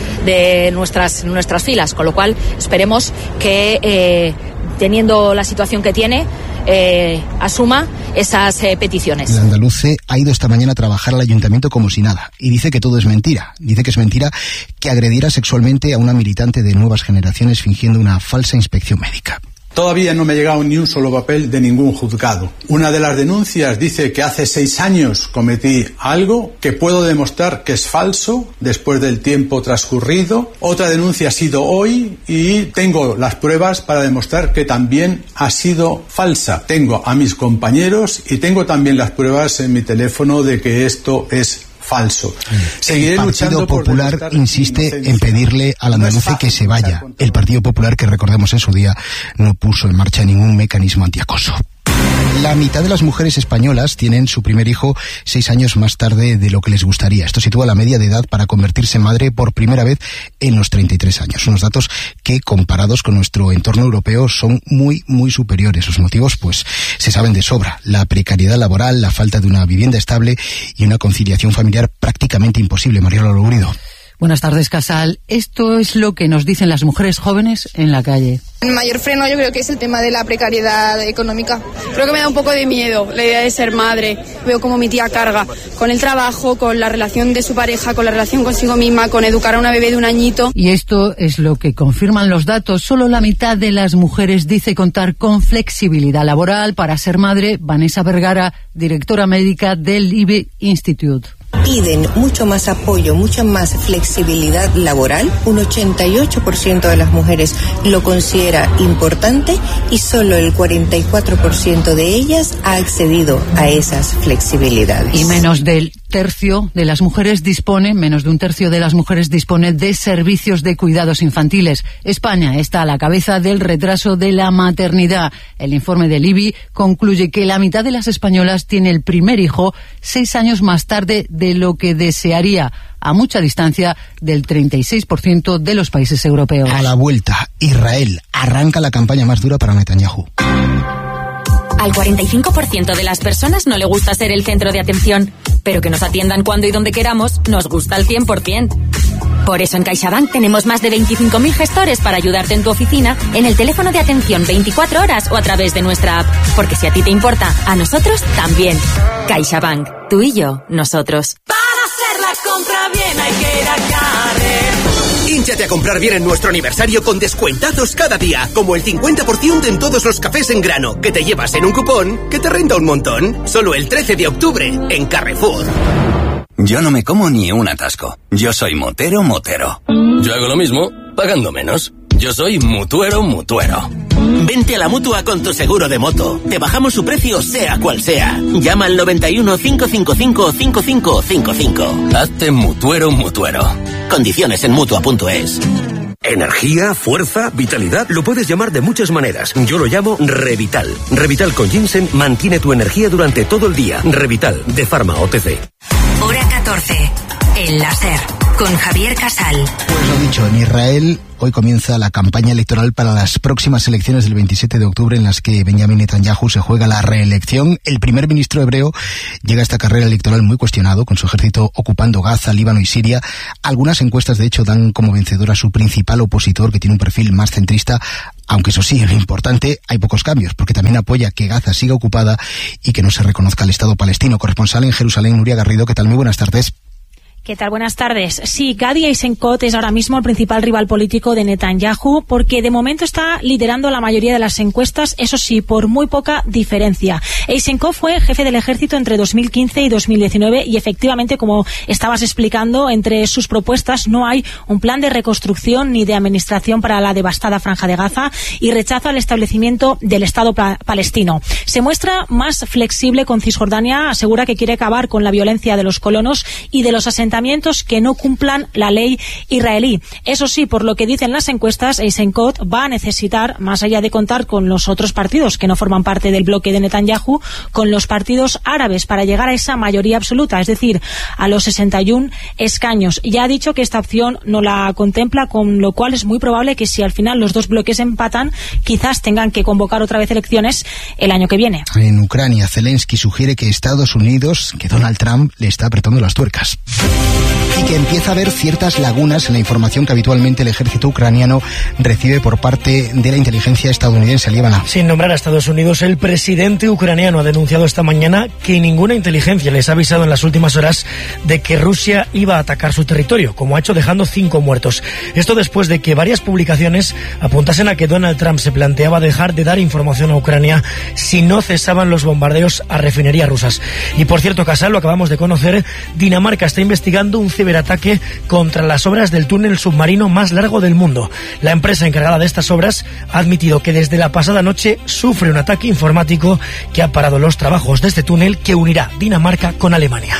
filas, con lo cual esperemos que teniendo la situación que tiene, asuma esas peticiones. Landaluce ha ido esta mañana a trabajar al ayuntamiento como si nada y dice que todo es mentira. Dice que es mentira que agrediera sexualmente a una militante de Nuevas Generaciones fingiendo una falsa inspección médica. Todavía no me ha llegado ni un solo papel de ningún juzgado. Una de las denuncias dice que hace 6 años cometí algo que puedo demostrar que es falso después del tiempo transcurrido. Otra denuncia ha sido hoy y tengo las pruebas para demostrar que también ha sido falsa. Tengo a mis compañeros y tengo también las pruebas en mi teléfono de que esto es falso. Seguiré el Partido Popular insiste en pedirle al Landaluce que se vaya. El Partido Popular, que recordemos en su día, no puso en marcha ningún mecanismo antiacoso. La mitad de las mujeres españolas tienen su primer hijo 6 años más tarde de lo que les gustaría. Esto sitúa la media de edad para convertirse en madre por primera vez en los 33 años. Unos datos que, comparados con nuestro entorno europeo, son muy, muy superiores. Sus motivos, pues, se saben de sobra. La precariedad laboral, la falta de una vivienda estable y una conciliación familiar prácticamente imposible. Mariela Lourido. Buenas tardes, Casal. Esto es lo que nos dicen las mujeres jóvenes en la calle. El mayor freno yo creo que es el tema de la precariedad económica. Creo que me da un poco de miedo la idea de ser madre. Veo como mi tía carga con el trabajo, con la relación de su pareja, con la relación consigo misma, con educar a una bebé de 1 añito. Y esto es lo que confirman los datos. Solo la mitad de las mujeres dice contar con flexibilidad laboral para ser madre. Vanessa Vergara, directora médica del IBE Institute. Piden mucho más apoyo, mucha más flexibilidad laboral. Un 88% de las mujeres lo considera importante y solo el 44% de ellas ha accedido a esas flexibilidades. Y menos de un tercio de las mujeres dispone de servicios de cuidados infantiles. España está a la cabeza del retraso de la maternidad. El informe del IBI concluye que la mitad de las españolas tiene el primer hijo 6 años más tarde de lo que desearía, a mucha distancia del 36% de los países europeos. A la vuelta, Israel arranca la campaña más dura para Netanyahu. Al 45% de las personas no le gusta ser el centro de atención, pero que nos atiendan cuando y donde queramos nos gusta al 100%. Por eso en CaixaBank tenemos más de 25.000 gestores para ayudarte en tu oficina, en el teléfono de atención 24 horas o a través de nuestra app. Porque si a ti te importa, a nosotros también. CaixaBank, tú y yo, nosotros. Para hacer la compra bien hay que ir a Carrer. Hínchate a comprar bien en nuestro aniversario con descuentazos cada día, como el 50% en todos los cafés en grano, que te llevas en un cupón que te renta un montón. Solo el 13 de octubre, en Carrefour. Yo no me como ni un atasco. Yo soy motero. Yo hago lo mismo, pagando menos. Yo soy mutuero. Vente a la Mutua con tu seguro de moto. Te bajamos su precio sea cual sea. Llama al 91 555 5555. Hazte mutuero. Condiciones en Mutua.es. Energía, fuerza, vitalidad, lo puedes llamar de muchas maneras. Yo lo llamo Revital. Revital con ginseng mantiene tu energía durante todo el día. Revital, de Pharma OTC. Hora 14, El Láser, con Javier Casal. Pues lo dicho, en Israel hoy comienza la campaña electoral para las próximas elecciones del 27 de octubre en las que Benjamin Netanyahu se juega la reelección. El primer ministro hebreo llega a esta carrera electoral muy cuestionado, con su ejército ocupando Gaza, Líbano y Siria. Algunas encuestas, de hecho, dan como vencedor a su principal opositor, que tiene un perfil más centrista, aunque eso sí, lo importante, hay pocos cambios, porque también apoya que Gaza siga ocupada y que no se reconozca el Estado palestino. Corresponsal en Jerusalén, Nuria Garrido, ¿qué tal? Muy buenas tardes. ¿Qué tal? Buenas tardes. Sí, Gadi Eisenkot es ahora mismo el principal rival político de Netanyahu, porque de momento está liderando la mayoría de las encuestas, eso sí, por muy poca diferencia. Eisenkot fue jefe del ejército entre 2015 y 2019 y efectivamente, como estabas explicando, entre sus propuestas no hay un plan de reconstrucción ni de administración para la devastada Franja de Gaza y rechazo al establecimiento del Estado palestino. Se muestra más flexible con Cisjordania, asegura que quiere acabar con la violencia de los colonos y de los asentamientos que no cumplan la ley israelí. Eso sí, por lo que dicen las encuestas, Eisenkot va a necesitar, más allá de contar con los otros partidos que no forman parte del bloque de Netanyahu, con los partidos árabes para llegar a esa mayoría absoluta, es decir, a los 61 escaños. Ya ha dicho que esta opción no la contempla, con lo cual es muy probable que si al final los dos bloques empatan, quizás tengan que convocar otra vez elecciones el año que viene. En Ucrania, Zelensky sugiere que Estados Unidos, que Donald Trump le está apretando las tuercas. Y que empieza a haber ciertas lagunas en la información que habitualmente el ejército ucraniano recibe por parte de la inteligencia estadounidense. Líbana. Sin nombrar a Estados Unidos, el presidente ucraniano ha denunciado esta mañana que ninguna inteligencia les ha avisado en las últimas horas de que Rusia iba a atacar su territorio, como ha hecho dejando 5 muertos. Esto después de que varias publicaciones apuntasen a que Donald Trump se planteaba dejar de dar información a Ucrania si no cesaban los bombardeos a refinerías rusas. Y por cierto, Casal, lo acabamos de conocer, Dinamarca está investigando un ciberataque contra las obras del túnel submarino más largo del mundo. La empresa encargada de estas obras ha admitido que desde la pasada noche sufre un ataque informático que ha parado los trabajos de este túnel que unirá Dinamarca con Alemania.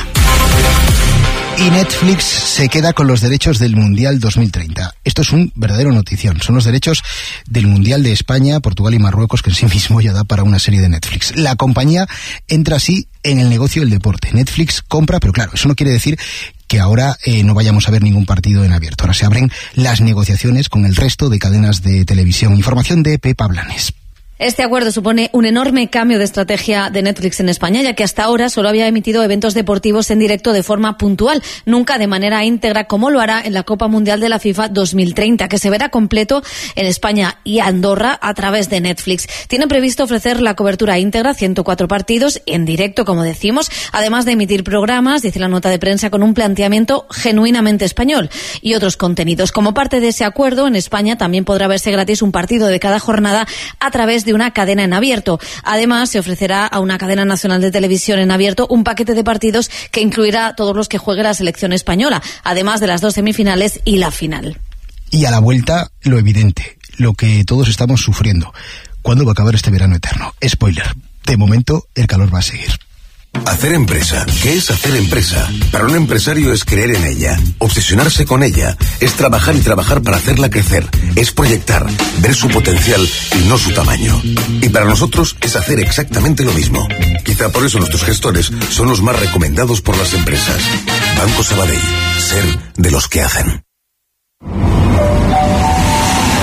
Y Netflix se queda con los derechos del Mundial 2030. Esto es un verdadero notición. Son los derechos del Mundial de España, Portugal y Marruecos, que en sí mismo ya da para una serie de Netflix. La compañía entra así en el negocio del deporte. Netflix compra, pero claro, eso no quiere decir que ahora no vayamos a ver ningún partido en abierto. Ahora se abren las negociaciones con el resto de cadenas de televisión. Información de Pepa Blanes. Este acuerdo supone un enorme cambio de estrategia de Netflix en España, ya que hasta ahora solo había emitido eventos deportivos en directo de forma puntual, nunca de manera íntegra, como lo hará en la Copa Mundial de la FIFA 2030, que se verá completo en España y Andorra a través de Netflix. Tiene previsto ofrecer la cobertura íntegra, 104 partidos, en directo, como decimos, además de emitir programas, dice la nota de prensa, con un planteamiento genuinamente español y otros contenidos. Como parte de ese acuerdo, en España también podrá verse gratis un partido de cada jornada a través de una cadena en abierto. Además, se ofrecerá a una cadena nacional de televisión en abierto un paquete de partidos que incluirá todos los que juegue la selección española, además de las 2 semifinales y la final. Y a la vuelta, lo evidente, lo que todos estamos sufriendo. ¿Cuándo va a acabar este verano eterno? Spoiler, de momento el calor va a seguir. Hacer empresa. ¿Qué es hacer empresa? Para un empresario es creer en ella, obsesionarse con ella, es trabajar y trabajar para hacerla crecer, es proyectar, ver su potencial y no su tamaño. Y para nosotros es hacer exactamente lo mismo. Quizá por eso nuestros gestores son los más recomendados por las empresas. Banco Sabadell, ser de los que hacen. El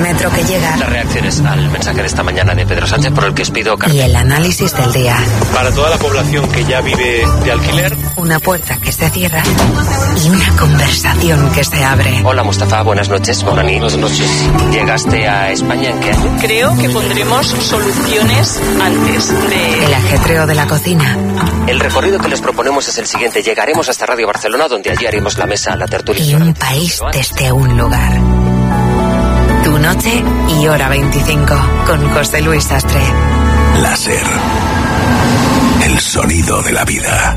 metro que llega. Las reacciones al mensaje de esta mañana de Pedro Sánchez por el que os pido... Y el análisis del día. Para toda la población que ya vive de alquiler. Una puerta que se cierra y una conversación que se abre. Hola Mustafa, buenas noches. Buenas noches. ¿Llegaste a España en qué año? Creo que pondremos soluciones antes de... El ajetreo de la cocina. El recorrido que les proponemos es el siguiente. Llegaremos hasta Radio Barcelona, donde allí haremos la mesa, la tertulia. Y un país desde un lugar. Tu noche y hora 25 con José Luis Sastre. Láser. El sonido de la vida.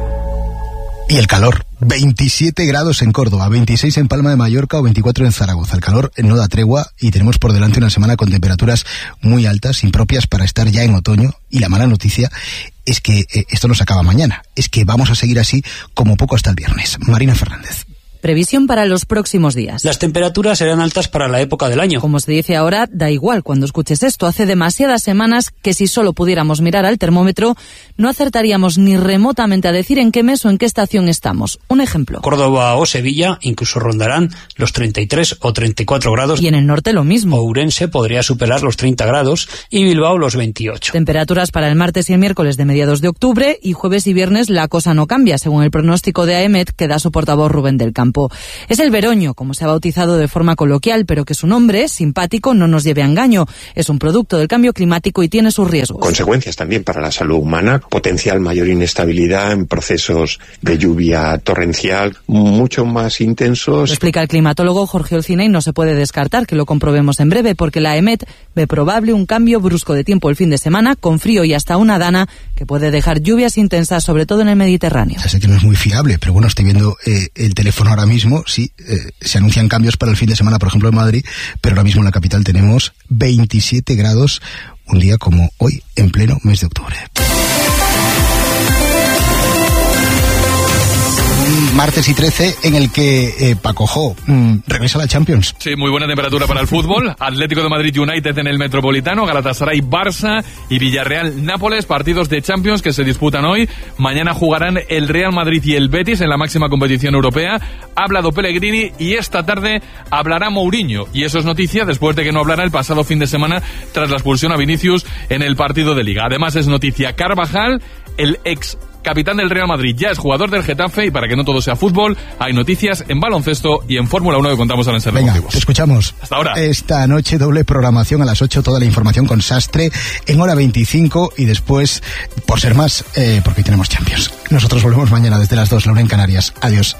Y el calor. 27 grados en Córdoba, 26 en Palma de Mallorca o 24 en Zaragoza. El calor no da tregua y tenemos por delante una semana con temperaturas muy altas, impropias para estar ya en otoño. Y la mala noticia es que esto no se acaba mañana. Es que vamos a seguir así como poco hasta el viernes. Marina Fernández. Previsión para los próximos días. Las temperaturas serán altas para la época del año. Como se dice ahora, da igual cuando escuches esto. Hace demasiadas semanas que si solo pudiéramos mirar al termómetro, no acertaríamos ni remotamente a decir en qué mes o en qué estación estamos. Un ejemplo. Córdoba o Sevilla incluso rondarán los 33 o 34 grados. Y en el norte lo mismo. Ourense podría superar los 30 grados y Bilbao los 28. Temperaturas para el martes y el miércoles de mediados de octubre y jueves y viernes la cosa no cambia, según el pronóstico de AEMET que da su portavoz Rubén del Campo. Es el veroño, como se ha bautizado de forma coloquial, pero que su nombre, simpático, no nos lleve a engaño. Es un producto del cambio climático y tiene sus riesgos. Consecuencias también para la salud humana, potencial mayor inestabilidad en procesos de lluvia torrencial mucho más intensos. Lo explica el climatólogo Jorge Olcina y no se puede descartar que lo comprobemos en breve, porque la AEMET ve probable un cambio brusco de tiempo el fin de semana, con frío y hasta una dana que puede dejar lluvias intensas, sobre todo en el Mediterráneo. Ya sé que no es muy fiable, pero bueno, estoy viendo el teléfono ahora mismo, sí, se anuncian cambios para el fin de semana, por ejemplo en Madrid, pero ahora mismo en la capital tenemos 27 grados, un día como hoy, en pleno mes de octubre. Martes y 13 en el que Paco Jo regresa a la Champions. Sí, muy buena temperatura para el fútbol. Atlético de Madrid United en el Metropolitano, Galatasaray Barça y Villarreal Nápoles, partidos de Champions que se disputan hoy. Mañana jugarán el Real Madrid y el Betis en la máxima competición europea. Ha hablado Pellegrini y esta tarde hablará Mourinho. Y eso es noticia después de que no hablara el pasado fin de semana tras la expulsión a Vinicius en el partido de Liga. Además es noticia Carvajal, el ex capitán del Real Madrid, ya es jugador del Getafe, y para que no todo sea fútbol, hay noticias en baloncesto y en Fórmula 1 que contamos ahora en Ser Deportivos. Te escuchamos. Hasta ahora. Esta noche doble programación a las 8, toda la información con Sastre en hora 25 y después, por ser más, porque hoy tenemos Champions. Nosotros volvemos mañana desde las 2, la 1 en Canarias. Adiós.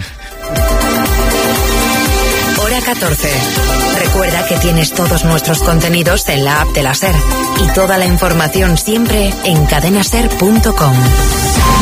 Hora 14. Recuerda que tienes todos nuestros contenidos en la app de la SER y toda la información siempre en cadenaser.com.